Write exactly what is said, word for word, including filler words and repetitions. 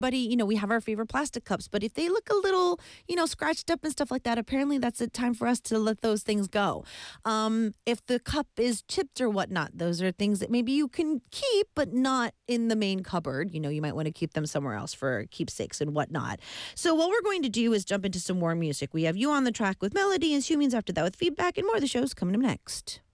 Buddy, you know, we have our favorite plastic cups, but if they look a little, you know, scratched up and stuff like that, apparently that's a time for us to let those things go. Um, if the cup is chipped or whatnot, those are things that maybe you can keep, but not in the main cupboard. You know, you might want to keep them somewhere else for keepsakes and whatnot. So what we're going to do is jump into some more music. We have you on the track with Melody and Xiu Means after that with feedback and more of the show's coming up next.